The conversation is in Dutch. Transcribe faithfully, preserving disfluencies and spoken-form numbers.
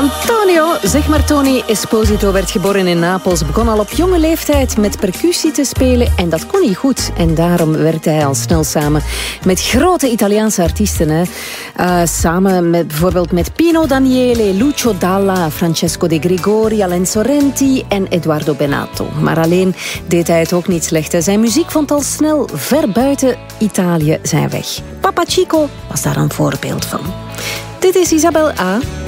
Antonio, zeg maar Tony Esposito, werd geboren in Napels. Begon al op jonge leeftijd met percussie te spelen en dat kon hij goed. En daarom werkte hij al snel samen met grote Italiaanse artiesten. Hè. Uh, samen met, bijvoorbeeld met Pino Daniele, Lucio Dalla, Francesco De Gregori, Alain Sorrenti en Edoardo Bennato. Maar alleen deed hij het ook niet slecht. Hè. Zijn muziek vond al snel ver buiten Italië zijn weg. Papa Chico was daar een voorbeeld van. Dit is Isabel A.